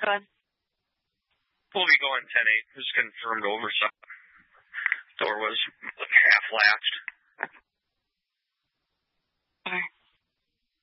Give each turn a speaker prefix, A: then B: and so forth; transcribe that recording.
A: ahead.
B: We'll be going 10-8. Just confirmed oversight. Door was half latched.